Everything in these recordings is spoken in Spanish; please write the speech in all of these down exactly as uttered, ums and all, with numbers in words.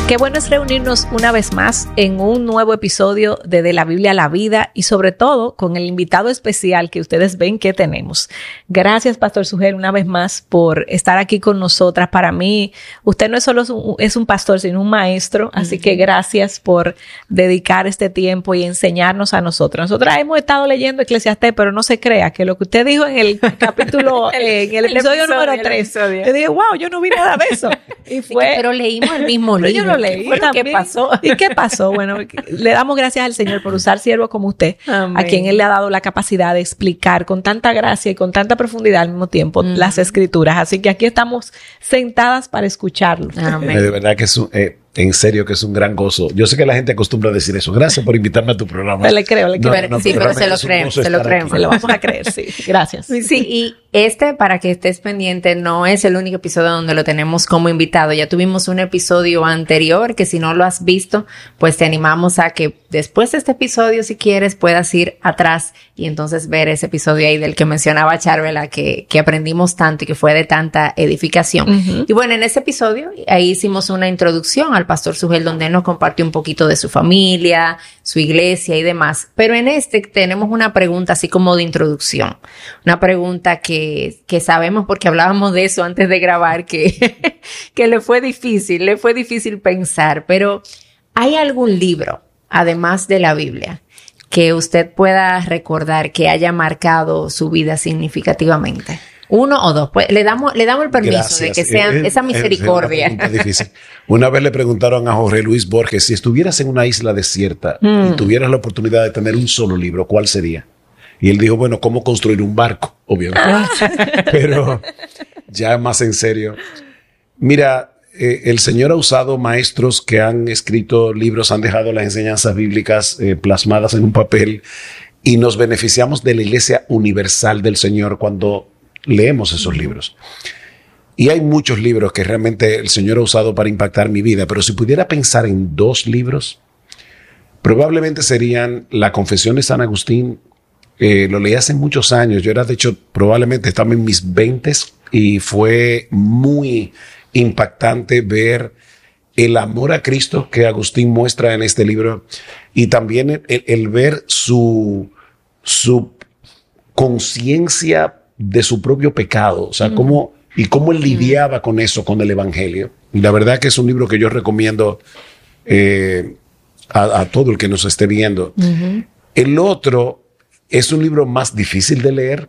Qué bueno es reunirnos una vez más en un nuevo episodio de De la Biblia a la Vida y sobre todo con el invitado especial que ustedes ven que tenemos. Gracias, Pastor Sugel, una vez más por estar aquí con nosotras. Para mí, usted no es solo un, es un pastor, sino un maestro, así uh-huh. que gracias por dedicar este tiempo y enseñarnos a nosotros. Nosotras hemos estado leyendo Eclesiastés, pero no se crea que lo que usted dijo en el capítulo, el, en el, el episodio, episodio número tres, yo dije, wow, yo no vi nada de eso. Y fue, pero leímos el mismo libro. Yo lo leí. ¿Qué pasó? ¿Y qué pasó? Bueno, le damos gracias al Señor por usar siervos como usted, Amén. A quien Él le ha dado la capacidad de explicar con tanta gracia y con tanta profundidad al mismo tiempo mm. las Escrituras. Así que aquí estamos sentadas para escucharlo. Amén. De verdad que es un, eh, en serio que es un gran gozo. Yo sé que la gente acostumbra a decir eso. Gracias por invitarme a tu programa. Le creo, le creo. No, no, sí, pero, pero se lo creemos, se lo creemos. Se lo vamos a creer, sí. Gracias. Sí, y este, para que estés pendiente, no es el único episodio donde lo tenemos como invitado. Ya tuvimos un episodio anterior que si no lo has visto, pues te animamos a que después de este episodio, si quieres, puedas ir atrás y entonces ver ese episodio ahí del que mencionaba Charvela, que, que aprendimos tanto y que fue de tanta edificación. Uh-huh. Y bueno, en ese episodio, ahí hicimos una introducción al Pastor Sugel, donde él nos compartió un poquito de su familia, su iglesia y demás. Pero en este tenemos una pregunta así como de introducción. Una pregunta que, que sabemos porque hablábamos de eso antes de grabar, que, que le fue difícil, le fue difícil pensar. Pero ¿hay algún libro, además de la Biblia, que usted pueda recordar que haya marcado su vida significativamente? Uno o dos. Pues le damos, le damos el permiso Gracias. De que sea eh, esa misericordia. Es una difícil. Una vez le preguntaron a Jorge Luis Borges, si estuvieras en una isla desierta mm. y tuvieras la oportunidad de tener un solo libro, ¿cuál sería? Y él dijo, bueno, ¿cómo construir un barco? Obviamente. Pero ya más en serio. Mira, eh, el Señor ha usado maestros que han escrito libros, han dejado las enseñanzas bíblicas eh, plasmadas en un papel y nos beneficiamos de la Iglesia Universal del Señor cuando leemos esos libros. Y hay muchos libros que realmente el Señor ha usado para impactar mi vida, pero si pudiera pensar en dos libros, probablemente serían La Confesión de San Agustín. Eh, lo leí hace muchos años. Yo era, de hecho, probablemente estaba en mis veintes y fue muy impactante ver el amor a Cristo que Agustín muestra en este libro y también el, el ver su, su conciencia de su propio pecado, o sea, mm. cómo y cómo él lidiaba mm. con eso, con el evangelio. Y la verdad que es un libro que yo recomiendo eh, a, a todo el que nos esté viendo. Mm-hmm. El otro es un libro más difícil de leer,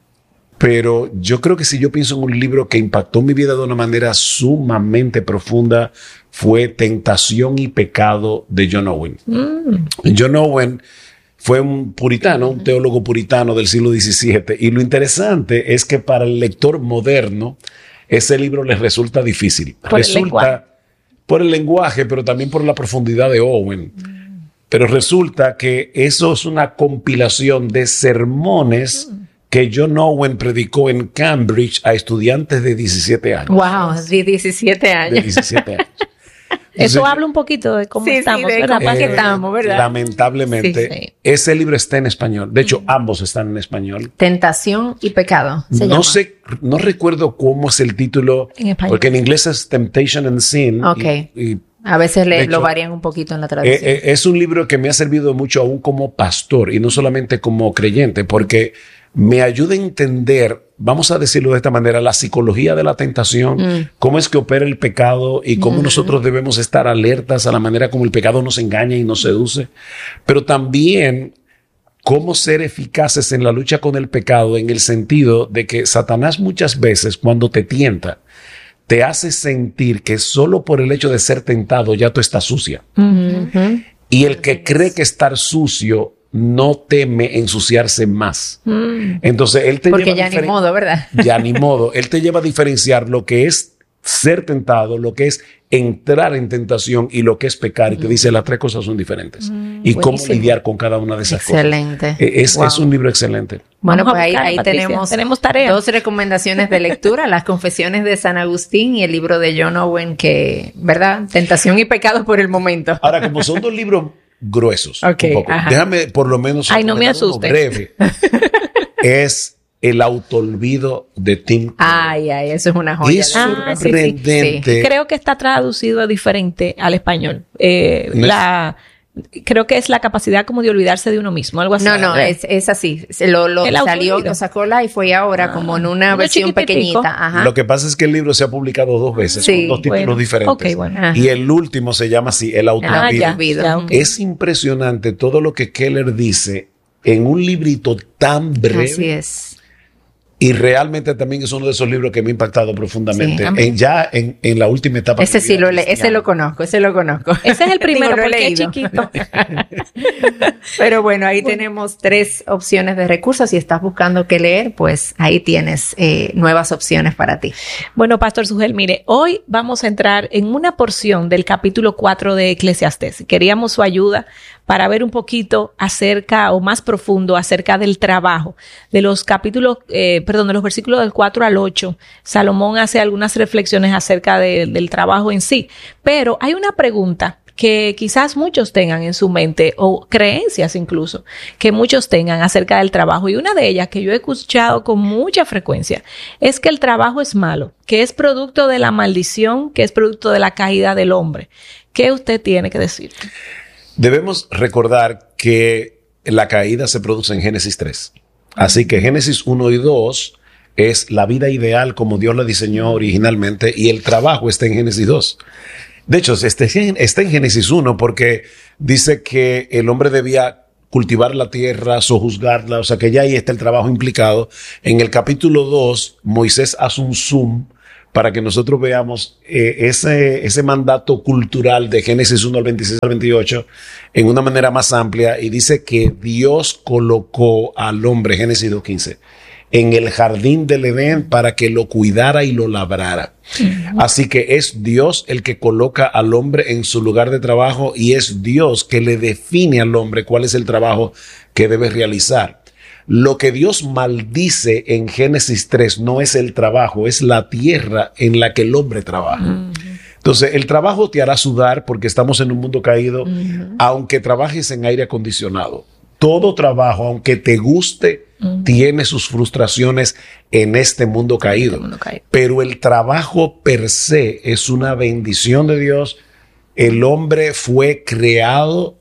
pero yo creo que si yo pienso en un libro que impactó mi vida de una manera sumamente profunda, fue Tentación y Pecado de John Owen. Mm. John Owen fue un puritano, un teólogo puritano del siglo diecisiete. Y lo interesante es que para el lector moderno, ese libro les resulta difícil. Por resulta el por el lenguaje, pero también por la profundidad de Owen. Mm. Pero resulta que eso es una compilación de sermones mm. que John Owen predicó en Cambridge a estudiantes de diecisiete años. Wow, de diecisiete años. De diecisiete años. Eso Entonces, habla un poquito de cómo sí, estamos, sí, de ¿verdad? Cómo es que estamos, ¿verdad? Lamentablemente, sí, sí. ese libro está en español. De hecho, ambos están en español. Tentación y Pecado. Se no llama. sé, no recuerdo cómo es el título, en español. Porque en inglés es Temptation and Sin. Ok. Y, y, a veces le, hecho, lo varían un poquito en la traducción. Eh, eh, es un libro que me ha servido mucho aún como pastor y no solamente como creyente, porque me ayuda a entender, vamos a decirlo de esta manera, la psicología de la tentación, mm. cómo es que opera el pecado y cómo mm. nosotros debemos estar alertas a la manera como el pecado nos engaña y nos seduce, pero también cómo ser eficaces en la lucha con el pecado en el sentido de que Satanás muchas veces cuando te tienta, te hace sentir que solo por el hecho de ser tentado ya tú estás sucia. Mm-hmm. Y el que cree que estar sucio no teme ensuciarse más. Mm. Entonces, él te Porque lleva ya ni modo, ¿verdad? Ya ni modo. Él te lleva a diferenciar lo que es ser tentado, lo que es entrar en tentación y lo que es pecar. Y te dice, las tres cosas son diferentes. Mm, y buenísimo. Cómo lidiar con cada una de esas excelente. Cosas. Es, wow. es un libro excelente. Bueno, pues ahí, ahí tenemos, tenemos tarea. Dos recomendaciones de lectura, las Confesiones de San Agustín y el libro de John Owen, que, ¿verdad? Tentación y Pecado por el momento. Ahora, como son dos libros gruesos, okay, un poco. Déjame por lo menos Ay, no me asuste. breve. Es El autoolvido de Tim Keller. Ay, ay, eso es una joya. Es Ah, sí, sí, sorprendente. sí. Creo que está traducido diferente al español. Eh, No es- la, creo que es la capacidad como de olvidarse de uno mismo, algo así. No, no, es, es así. Se Lo, lo El salió, autoolvido. lo sacó la y fue ahora como en una Uno versión chiquititico. pequeñita. Ajá. Lo que pasa es que el libro se ha publicado dos veces, Sí, con dos títulos bueno. diferentes. Ok, bueno. Ajá. Y el último se llama así, El Ah, autoolvido. ya, Olvido. ya, ok. Es impresionante todo lo que Keller dice en un librito tan breve. Así es. Y realmente también es uno de esos libros que me ha impactado profundamente. Sí, a mí. en, ya en, en la última etapa. Ese de mi sí vida lo le, ese cristiana. lo conozco, ese lo conozco. Ese es el primero Digo, lo he porque es leído. chiquito. Pero bueno, ahí tenemos tres opciones de recursos. Si estás buscando qué leer, pues ahí tienes eh, nuevas opciones para ti. Bueno, Pastor Sugel, mire, hoy vamos a entrar en una porción del capítulo cuatro de Eclesiastés. Queríamos su ayuda para ver un poquito acerca o más profundo acerca del trabajo. De los capítulos, eh, perdón, de los versículos del cuatro al ocho, Salomón hace algunas reflexiones acerca de, del trabajo en sí. Pero hay una pregunta que quizás muchos tengan en su mente, o creencias incluso, que muchos tengan acerca del trabajo. Y una de ellas que yo he escuchado con mucha frecuencia es que el trabajo es malo, que es producto de la maldición, que es producto de la caída del hombre. ¿Qué usted tiene que decir? Debemos recordar que la caída se produce en Génesis tres. Así que Génesis uno y dos es la vida ideal como Dios la diseñó originalmente y el trabajo está en Génesis dos. De hecho, está en Génesis uno porque dice que el hombre debía cultivar la tierra, sojuzgarla, o sea que ya ahí está el trabajo implicado. En el capítulo dos, Moisés hace un zoom para que nosotros veamos eh, ese, ese mandato cultural de Génesis uno al veintiséis al veintiocho en una manera más amplia y dice que Dios colocó al hombre, Génesis dos quince, en el jardín del Edén para que lo cuidara y lo labrara. Uh-huh. Así que es Dios el que coloca al hombre en su lugar de trabajo y es Dios que le define al hombre cuál es el trabajo que debe realizar. Lo que Dios maldice en Génesis tres no es el trabajo, es la tierra en la que el hombre trabaja. Uh-huh. Entonces, el trabajo te hará sudar porque estamos en un mundo caído, uh-huh. aunque trabajes en aire acondicionado. Todo trabajo, aunque te guste, uh-huh. tiene sus frustraciones en este mundo caído. Este mundo caído. Pero el trabajo per se es una bendición de Dios. El hombre fue creado,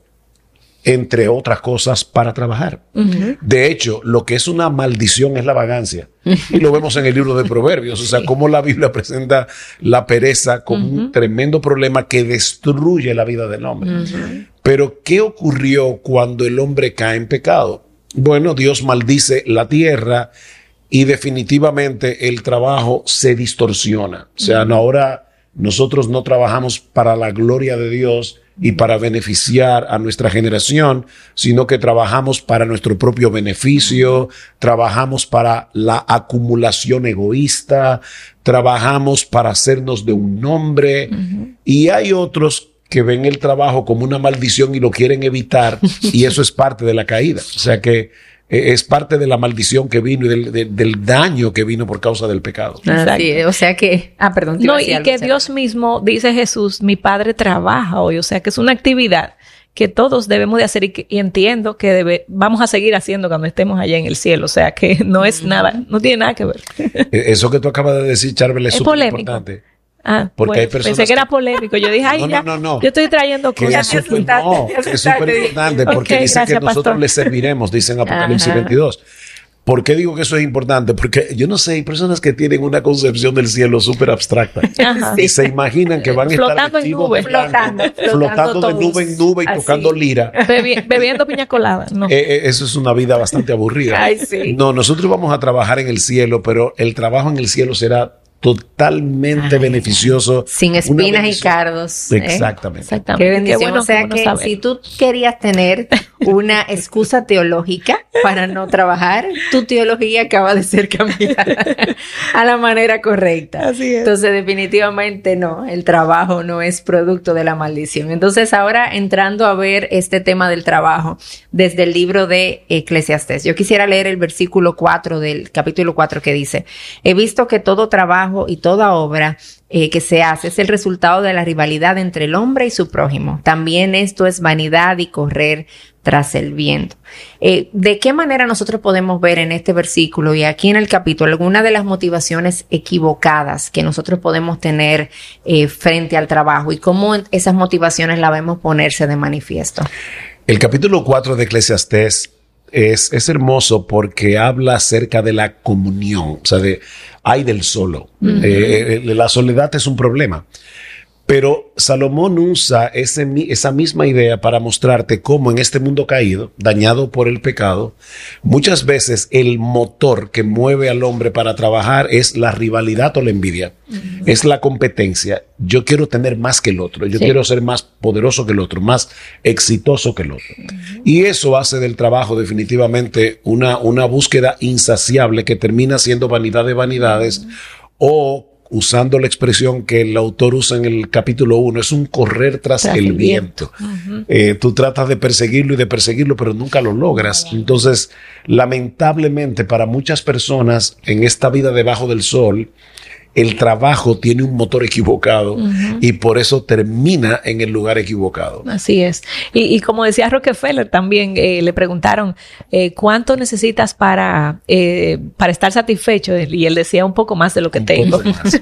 entre otras cosas, para trabajar. Uh-huh. De hecho, lo que es una maldición es la vagancia. Uh-huh. Y lo vemos en el libro de Proverbios. O sea, sí. Cómo la Biblia presenta la pereza como uh-huh. un tremendo problema que destruye la vida del hombre. Uh-huh. Pero, ¿qué ocurrió cuando el hombre cae en pecado? Bueno, Dios maldice la tierra y definitivamente el trabajo se distorsiona. O sea, uh-huh. no, ahora nosotros no trabajamos para la gloria de Dios y para beneficiar a nuestra generación, sino que trabajamos para nuestro propio beneficio, trabajamos para la acumulación egoísta, trabajamos para hacernos de un nombre, uh-huh. y hay otros que ven el trabajo como una maldición y lo quieren evitar, y eso es parte de la caída. O sea que eh, es parte de la maldición que vino y del, de, del daño que vino por causa del pecado. Así, o sea que, ah, perdón. No, y que Dios mismo, dice Jesús, mi Padre trabaja hoy, o sea que es una actividad que todos debemos de hacer y, que, y entiendo que debe, vamos a seguir haciendo cuando estemos allá en el cielo, o sea que no es mm. nada, no tiene nada que ver. Eso que tú acabas de decir, Charbel, es súper importante. Ah, porque bueno, hay personas pensé que era polémico. Yo dije, ay, no, ya, no, no, no. yo estoy trayendo que cosas. Es súper no, importante porque okay, dice gracias, que nosotros pastor. le serviremos, dice en Apocalipsis Ajá. veintidós. ¿Por qué digo que eso es importante? Porque yo no sé, hay personas que tienen una concepción del cielo súper abstracta. Ajá. Y se imaginan que van a flotando estar en nube. Flotando, flotando, flotando de nube en nube y Así. tocando lira. Bebi- bebiendo piña colada. No. Eh, eh, eso es una vida bastante aburrida. Ay, sí. No, nosotros vamos a trabajar en el cielo, pero el trabajo en el cielo será totalmente Ay, beneficioso. Sin espinas y cardos. ¿eh? Exactamente. Exactamente. Qué bendición. Qué bueno, o sea que saber. Si tú querías tener una excusa teológica para no trabajar, tu teología acaba de ser cambiada a la manera correcta. Así es. Entonces, definitivamente no, el trabajo no es producto de la maldición. Entonces, ahora entrando a ver este tema del trabajo desde el libro de Eclesiastés, yo quisiera leer el versículo cuatro del capítulo cuatro que dice: he visto que todo trabajo y toda obra eh, que se hace es el resultado de la rivalidad entre el hombre y su prójimo. También esto es vanidad y correr tras el viento. Eh, ¿De qué manera nosotros podemos ver en este versículo y aquí en el capítulo alguna de las motivaciones equivocadas que nosotros podemos tener eh, frente al trabajo y cómo esas motivaciones las vemos ponerse de manifiesto? El capítulo cuatro de Eclesiastés es, es hermoso porque habla acerca de la comunión, o sea, de ay del solo. Uh-huh. Eh, la soledad es un problema. Pero Salomón usa ese, esa misma idea para mostrarte cómo en este mundo caído, dañado por el pecado, muchas veces el motor que mueve al hombre para trabajar es la rivalidad o la envidia. Uh-huh. Es la competencia. Yo quiero tener más que el otro. Yo sí. quiero ser más poderoso que el otro, más exitoso que el otro. Uh-huh. Y eso hace del trabajo definitivamente una, una búsqueda insaciable que termina siendo vanidad de vanidades uh-huh. o usando la expresión que el autor usa en el capítulo uno, es un correr tras, tras el, el viento. viento. Uh-huh. Eh, tú tratas de perseguirlo y de perseguirlo, pero nunca lo logras. Uh-huh. Entonces, lamentablemente, para muchas personas en esta vida debajo del sol, el trabajo tiene un motor equivocado uh-huh. y por eso termina en el lugar equivocado. Así es. Y, y como decía Rockefeller también, eh, le preguntaron, eh, ¿cuánto necesitas para, eh, para estar satisfecho? Y él decía un poco más de lo que un tengo.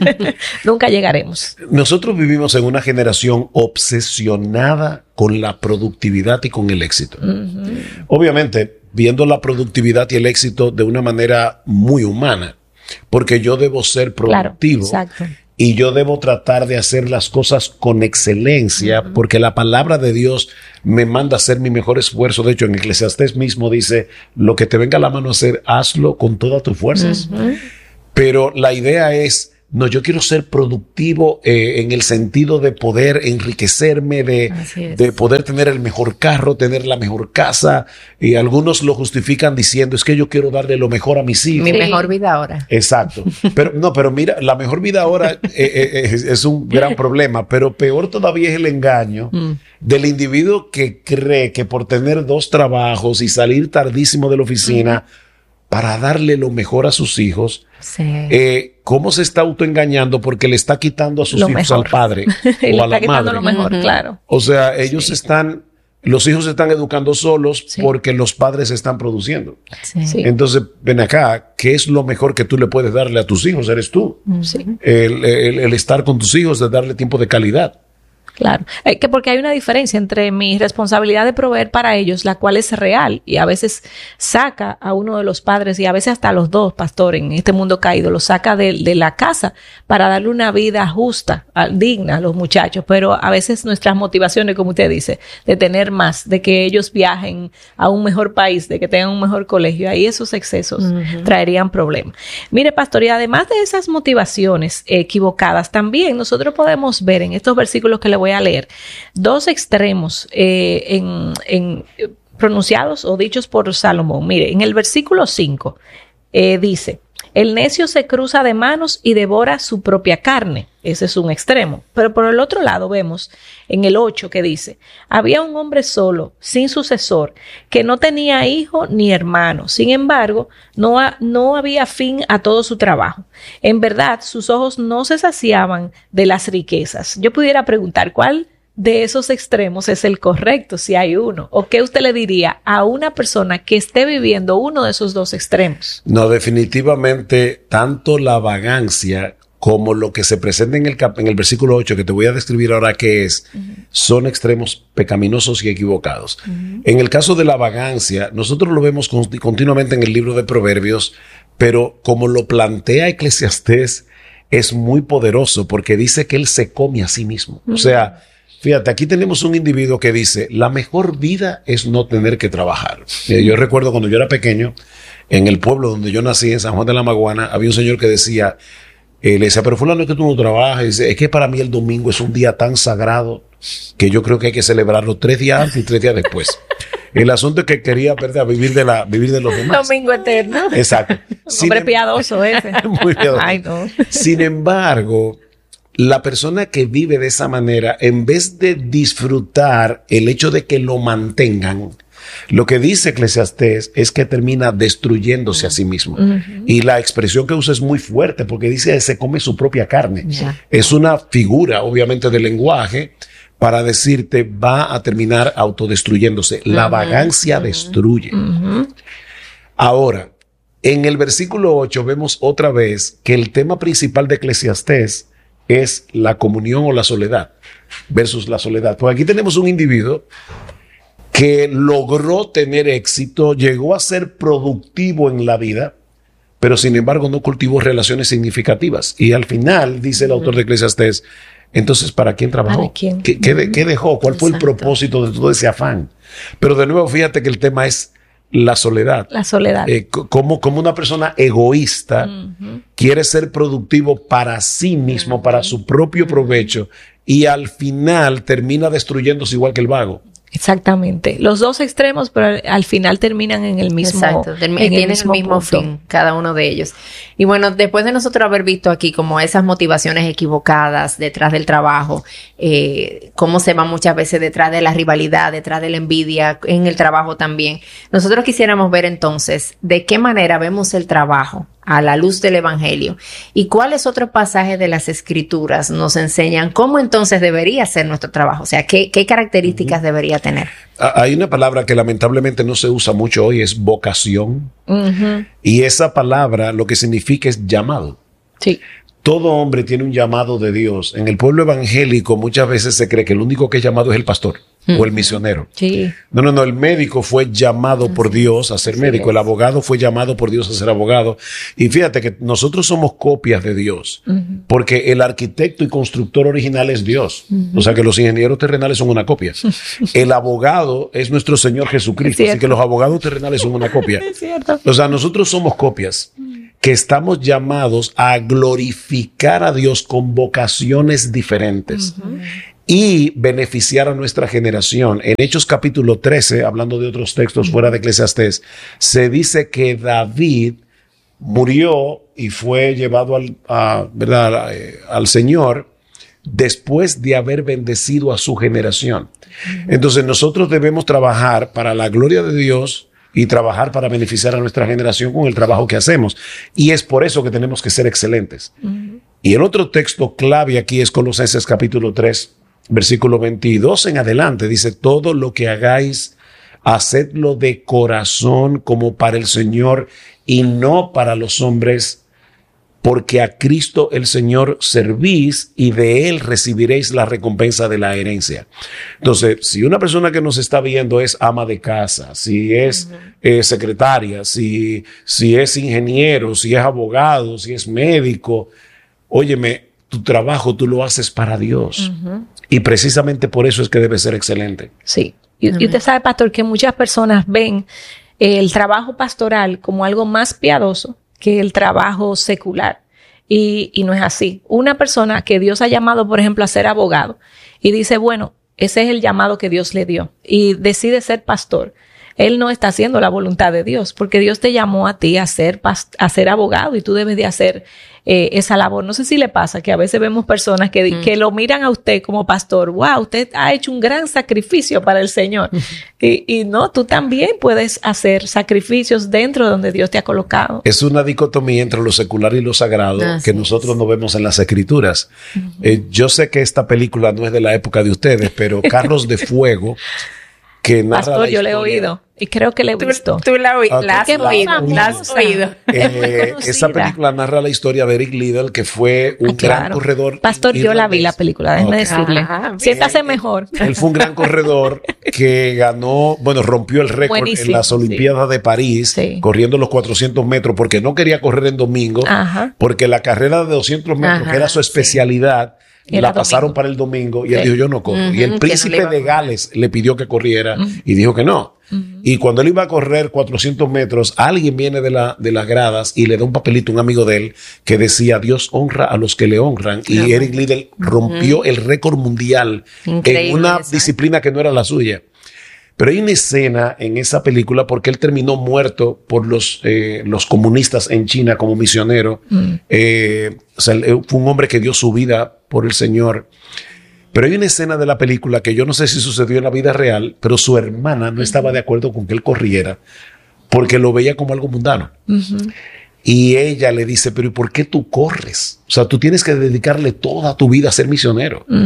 Nunca llegaremos. Nosotros vivimos en una generación obsesionada con la productividad y con el éxito. Uh-huh. Obviamente, viendo la productividad y el éxito de una manera muy humana. Porque yo debo ser productivo claro, y yo debo tratar de hacer las cosas con excelencia uh-huh. porque la palabra de Dios me manda a hacer mi mejor esfuerzo. De hecho, en Eclesiastés mismo dice, lo que te venga a la mano a hacer, hazlo con todas tus fuerzas. Uh-huh. Pero la idea es, no, yo quiero ser productivo eh, en el sentido de poder enriquecerme, de, de poder tener el mejor carro, tener la mejor casa. Y algunos lo justifican diciendo, es que yo quiero darle lo mejor a mis hijos. Mi sí. mejor vida ahora. Exacto. Pero no, pero mira, la mejor vida ahora eh, eh, es, es un gran problema, pero peor todavía es el engaño mm. del individuo que cree que por tener dos trabajos y salir tardísimo de la oficina, mm. para darle lo mejor a sus hijos, sí. eh, cómo se está autoengañando porque le está quitando a sus lo hijos mejor. al padre y o le a la está quitando madre. Lo mejor, uh-huh. claro. O sea, ellos sí. están, los hijos se están educando solos sí. porque los padres se están produciendo. Sí. Sí. Entonces, ven acá, ¿qué es lo mejor que tú le puedes darle a tus hijos? Eres tú. Sí. El, el, el estar con tus hijos, de darle tiempo de calidad. Claro, eh, que porque hay una diferencia entre mi responsabilidad de proveer para ellos, la cual es real y a veces saca a uno de los padres y a veces hasta a los dos, pastor, en este mundo caído, los saca de, de la casa para darle una vida justa, a, digna a los muchachos, pero a veces nuestras motivaciones, como usted dice, de tener más, de que ellos viajen a un mejor país, de que tengan un mejor colegio, ahí esos excesos uh-huh. traerían problemas. Mire, pastor, y además de esas motivaciones equivocadas, también nosotros podemos ver en estos versículos que le voy a leer dos extremos eh, en, en pronunciados o dichos por Salomón. Mire, en el versículo cinco eh, dice, el necio se cruza de manos y devora su propia carne. Ese es un extremo. Pero por el otro lado vemos en el ocho que dice, había un hombre solo, sin sucesor, que no tenía hijo ni hermano. Sin embargo, no, ha, no había fin a todo su trabajo. En verdad, sus ojos no se saciaban de las riquezas. Yo pudiera preguntar, ¿cuál de esos extremos es el correcto, si hay uno? ¿O qué usted le diría a una persona que esté viviendo uno de esos dos extremos? No, definitivamente, tanto la vagancia como lo que se presenta en el, cap- en el versículo ocho, que te voy a describir ahora qué es, uh-huh. son extremos pecaminosos y equivocados. Uh-huh. En el caso de la vagancia, nosotros lo vemos con- continuamente en el libro de Proverbios, pero como lo plantea Eclesiastés, es muy poderoso porque dice que él se come a sí mismo. Uh-huh. O sea, fíjate, aquí tenemos un individuo que dice, la mejor vida es no tener que trabajar. Uh-huh. Yo recuerdo cuando yo era pequeño, en el pueblo donde yo nací, en San Juan de la Maguana, había un señor que decía, Eh, le decía, pero fulano, es que tú no trabajas. Dice, es que para mí el domingo es un día tan sagrado que yo creo que hay que celebrarlo tres días antes y tres días después. El asunto es que quería ¿verdad? vivir de la vivir de los demás. Domingo eterno. Exacto. Un hombre em- piadoso ese. Muy piadoso. Ay, no. Sin embargo, la persona que vive de esa manera, en vez de disfrutar el hecho de que lo mantengan, lo que dice Eclesiastés es que termina destruyéndose uh-huh. a sí mismo. Uh-huh. Y la expresión que usa es muy fuerte porque dice que se come su propia carne. Yeah. Es una figura, obviamente, del lenguaje para decirte va a terminar autodestruyéndose. La uh-huh, vagancia uh-huh. destruye. Uh-huh. Ahora, en el versículo ocho vemos otra vez que el tema principal de Eclesiastés es la comunión o la soledad versus la soledad. Pues aquí tenemos un individuo que logró tener éxito, llegó a ser productivo en la vida, pero sin embargo no cultivó relaciones significativas. Y al final, dice el uh-huh. autor de Eclesiastés, entonces, ¿para quién trabajó? ¿Para quién? ¿Qué, qué, de, ¿Qué dejó? ¿Cuál Exacto. fue el propósito de todo ese afán? Pero de nuevo, fíjate que el tema es la soledad. La soledad. Eh, como, como una persona egoísta uh-huh. quiere ser productivo para sí mismo, uh-huh. para su propio provecho, y al final termina destruyéndose igual que el vago. Exactamente. Los dos extremos, pero al final terminan en el mismo Exacto. Term- en tienen el mismo, el mismo fin, cada uno de ellos. Y bueno, después de nosotros haber visto aquí como esas motivaciones equivocadas detrás del trabajo, eh, cómo se va muchas veces detrás de la rivalidad, detrás de la envidia, en el trabajo también, nosotros quisiéramos ver entonces de qué manera vemos el trabajo a la luz del Evangelio y cuáles otros pasajes de las Escrituras nos enseñan cómo entonces debería ser nuestro trabajo, o sea, qué, qué características uh-huh. debería tener. Hay una palabra que lamentablemente no se usa mucho hoy, es vocación, uh-huh. y esa palabra lo que significa es llamado. Sí. Todo hombre tiene un llamado de Dios. En el pueblo evangélico muchas veces se cree que el único que es llamado es el pastor mm. o el misionero. Sí. No, no, no. El médico fue llamado por Dios a ser médico. El abogado fue llamado por Dios a ser abogado. Y fíjate que nosotros somos copias de Dios. Uh-huh. Porque el arquitecto y constructor original es Dios. Uh-huh. O sea que los ingenieros terrenales son una copia. El abogado es nuestro Señor Jesucristo. Así que los abogados terrenales son una copia. Es cierto. O sea, nosotros somos copias que estamos llamados a glorificar a Dios con vocaciones diferentes uh-huh. y beneficiar a nuestra generación. En Hechos capítulo trece, hablando de otros textos uh-huh. fuera de Eclesiastés, se dice que David murió y fue llevado al, a, ¿verdad? al Señor después de haber bendecido a su generación. Uh-huh. Entonces nosotros debemos trabajar para la gloria de Dios y trabajar para beneficiar a nuestra generación con el trabajo que hacemos. Y es por eso que tenemos que ser excelentes. Uh-huh. Y el otro texto clave aquí es Colosenses capítulo tres, versículo veintidós en adelante. Dice, todo lo que hagáis, hacedlo de corazón como para el Señor y no para los hombres, porque a Cristo el Señor servís y de Él recibiréis la recompensa de la herencia. Entonces, si una persona que nos está viendo es ama de casa, si es uh-huh. eh, secretaria, si, si es ingeniero, si es abogado, si es médico, óyeme, tu trabajo tú lo haces para Dios. Uh-huh. Y precisamente por eso es que debe ser excelente. Sí. Y, uh-huh. y usted sabe, pastor, que muchas personas ven el trabajo pastoral como algo más piadoso que el trabajo secular. Y, y no es así. Una persona que Dios ha llamado, por ejemplo, a ser abogado y dice, bueno, ese es el llamado que Dios le dio y decide ser pastor. Él no está haciendo la voluntad de Dios porque Dios te llamó a ti a ser, past- a ser abogado y tú debes de hacer eh, esa labor. No sé si le pasa que a veces vemos personas que, mm. que lo miran a usted como pastor. Wow, usted ha hecho un gran sacrificio para el Señor. y, y no, tú también puedes hacer sacrificios dentro de donde Dios te ha colocado. Es una dicotomía entre lo secular y lo sagrado Así que nosotros es. no vemos en las Escrituras. Uh-huh. Eh, yo sé que esta película no es de la época de ustedes, pero Carros de Fuego, que narra Pastor, yo le he oído y creo que le he visto. Tú, tú la, oí, okay. la has oído, la has oído. Eh, esa película narra la historia de Eric Liddell, que fue un ah, claro. gran corredor. Pastor, irlandés. Yo la vi la película, déjeme okay. decirle. Ah, siéntase eh, mejor. Él fue un gran corredor que ganó, bueno, rompió el récord Buenísimo, en las Olimpiadas sí. de París, sí. corriendo los cuatrocientos metros, porque no quería correr en domingo, Ajá. porque la carrera de doscientos metros, Ajá, que era su especialidad, sí. Y la pasaron domingo. para el domingo y sí. él dijo, yo no corro. Uh-huh, y el príncipe no de Gales le pidió que corriera uh-huh. y dijo que no. Uh-huh. Y cuando él iba a correr cuatrocientos metros, alguien viene de, la, de las gradas y le da un papelito a un amigo de él que decía, Dios honra a los que le honran. Uh-huh. Y Eric Liddell rompió uh-huh. el récord mundial Increíble en una esa. disciplina que no era la suya. Pero hay una escena en esa película porque él terminó muerto por los, eh, los comunistas en China como misionero. Mm. Eh, o sea, fue un hombre que dio su vida por el Señor. Pero hay una escena de la película que yo no sé si sucedió en la vida real, pero su hermana no estaba de acuerdo con que él corriera porque lo veía como algo mundano. Uh-huh. Y ella le dice, pero ¿y por qué tú corres? O sea, tú tienes que dedicarle toda tu vida a ser misionero. Uh-huh.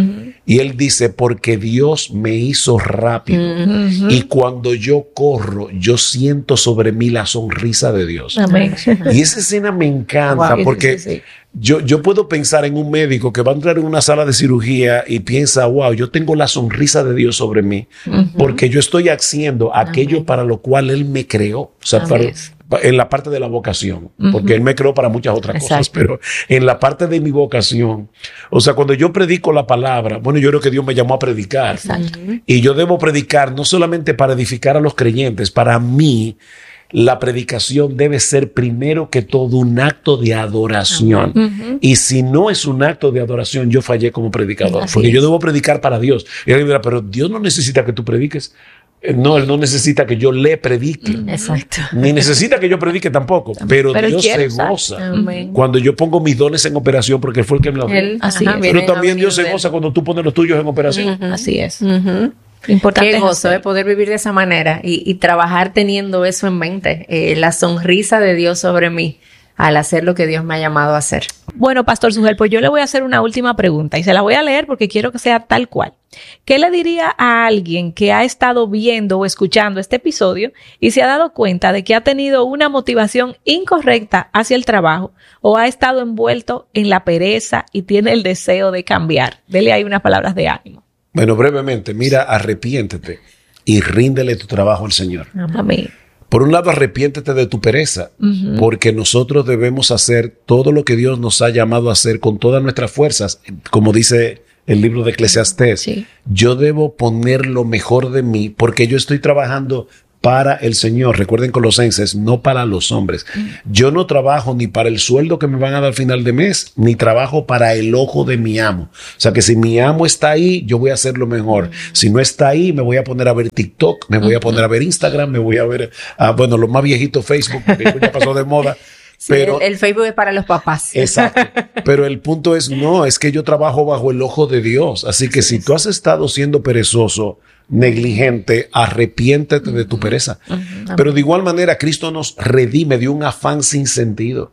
Y él dice, porque Dios me hizo rápido. Uh-huh. Y cuando yo corro, yo siento sobre mí la sonrisa de Dios. Amén. Y esa escena me encanta wow, porque sí, sí, sí. Yo, yo puedo pensar en un médico que va a entrar en una sala de cirugía y piensa, wow, yo tengo la sonrisa de Dios sobre mí, uh-huh. porque yo estoy haciendo aquello uh-huh. para lo cual Él me creó. O sea, para, en la parte de la vocación, uh-huh. porque Él me creó para muchas otras Exacto. cosas, pero en la parte de mi vocación, o sea, cuando yo predico la palabra, bueno, yo creo que Dios me llamó a predicar. Exacto. Y yo debo predicar no solamente para edificar a los creyentes, para mí, la predicación debe ser primero que todo un acto de adoración. Uh-huh. Y si no es un acto de adoración, yo fallé como predicador. Así porque es. Yo debo predicar para Dios. Y alguien dirá, pero Dios no necesita que tú prediques. No, Él no necesita que yo le predique. Exacto. Ni necesita que yo predique tampoco. Pero, pero Dios se goza Amén. Cuando yo pongo mis dones en operación, porque Él fue el que me lo dio. Así Ajá, es. Pero también Dios se goza cuando tú pones los tuyos en operación. Uh-huh. Así es. Uh-huh. Importante Qué gozo de poder vivir de esa manera y, y trabajar teniendo eso en mente, eh, la sonrisa de Dios sobre mí al hacer lo que Dios me ha llamado a hacer. Bueno, Pastor Sugel, pues yo le voy a hacer una última pregunta y se la voy a leer porque quiero que sea tal cual. ¿Qué le diría a alguien que ha estado viendo o escuchando este episodio y se ha dado cuenta de que ha tenido una motivación incorrecta hacia el trabajo o ha estado envuelto en la pereza y tiene el deseo de cambiar? Dele ahí unas palabras de ánimo. Bueno, brevemente, mira, arrepiéntete y ríndele tu trabajo al Señor. Amén. Por un lado, arrepiéntete de tu pereza, uh-huh. porque nosotros debemos hacer todo lo que Dios nos ha llamado a hacer con todas nuestras fuerzas, como dice el libro de Eclesiastés. Sí. Yo debo poner lo mejor de mí porque yo estoy trabajando para el Señor. Recuerden, Colosenses, no para los hombres. Yo no trabajo ni para el sueldo que me van a dar al final de mes, ni trabajo para el ojo de mi amo. O sea que si mi amo está ahí, yo voy a hacer lo mejor. Uh-huh. Si no está ahí, me voy a poner a ver TikTok, me voy a poner a ver Instagram, me voy a ver, ah, bueno, lo más viejito, Facebook, porque ya pasó de moda. Sí, pero, el, el Facebook es para los papás. Exacto. Pero el punto es, no, es que yo trabajo bajo el ojo de Dios. Así que si tú has estado siendo perezoso, negligente, arrepiéntete de tu pereza. Uh-huh. Pero de igual manera, Cristo nos redime de un afán sin sentido.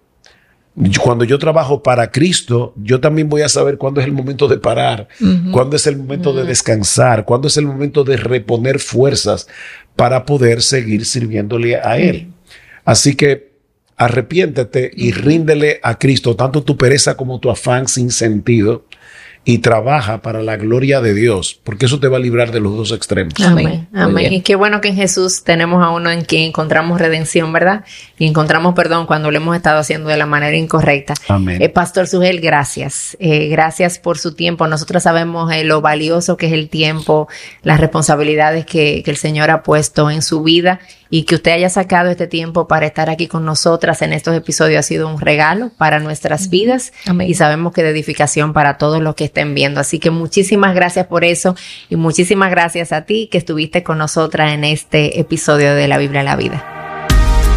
Cuando yo trabajo para Cristo, yo también voy a saber cuándo es el momento de parar, uh-huh. cuándo es el momento uh-huh. de descansar, cuándo es el momento de reponer fuerzas para poder seguir sirviéndole a Él. Uh-huh. Así que arrepiéntete y ríndele a Cristo tanto tu pereza como tu afán sin sentido y trabaja para la gloria de Dios, porque eso te va a librar de los dos extremos. Amén, amén. Y qué bueno que en Jesús tenemos a uno en quien encontramos redención, ¿verdad? Y encontramos perdón cuando lo hemos estado haciendo de la manera incorrecta. Amén. Eh, Pastor Sugel, gracias. Eh, gracias por su tiempo. Nosotros sabemos eh, lo valioso que es el tiempo, las responsabilidades que, que el Señor ha puesto en su vida y que usted haya sacado este tiempo para estar aquí con nosotras en estos episodios ha sido un regalo para nuestras vidas. Amén. Y sabemos que de edificación para todos los que estén viendo. Así que muchísimas gracias por eso y muchísimas gracias a ti que estuviste con nosotras en este episodio de La Biblia a la Vida.